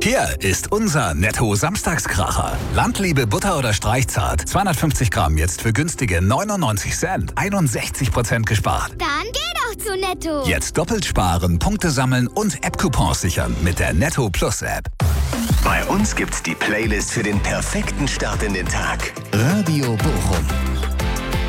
Hier ist unser Netto-Samstagskracher. Landliebe Butter oder Streichzart. 250 Gramm jetzt für günstige 99 Cent. 61% gespart. Dann geh doch zu Netto. Jetzt doppelt sparen, Punkte sammeln und App-Coupons sichern mit der Netto Plus App. Bei uns gibt's die Playlist für den perfekten Start in den Tag. Radio Bochum.